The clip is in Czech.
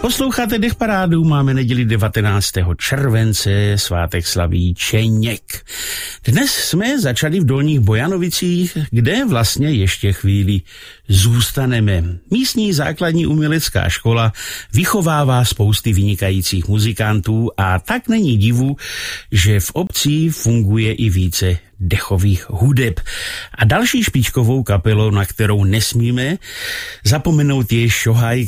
Posloucháte Dechparádu, máme neděli 19. července, svátek slaví Čeněk. Dnes jsme začali v Dolních Bojanovicích, kde vlastně ještě chvíli zůstaneme. Místní základní umělecká škola vychovává spousty vynikajících muzikantů a tak není divu, že v obci funguje i více dechových hudeb. A další špičkovou kapelou, na kterou nesmíme zapomenout, je Šohaj,